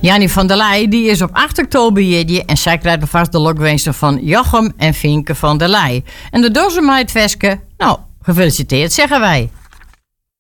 Jannie van der Leij die is op 8 oktober hier en zij krijgt alvast de lokwensen van Jochem en Fienke van der Leij. En de dozen mij het Veske, nou, gefeliciteerd zeggen wij.